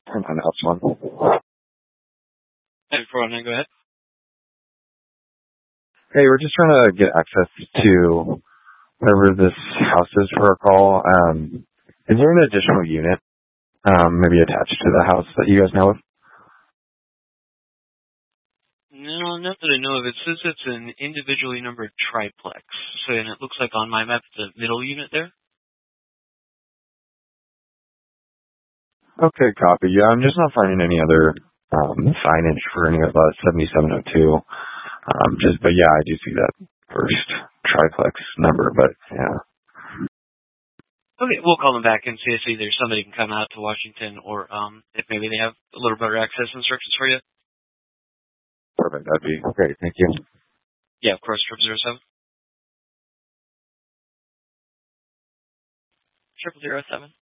Turn on house one. Hey, go ahead. Hey, we're just trying to get access to wherever this house is for a call. Is there an additional unit, maybe attached to the house that you guys know of? No, not that I know of. It says it's an individually numbered triplex. So, and it looks like on my map, the middle unit there. Okay, copy. Yeah, I'm just not finding any other signage for any of 7702. But yeah, I do see that first triplex number, but yeah. Okay, we'll call them back and see if either somebody can come out to Washington or if maybe they have a little better access instructions for you. Perfect. That'd be great. Thank you. Yeah, of course, 777. 0007.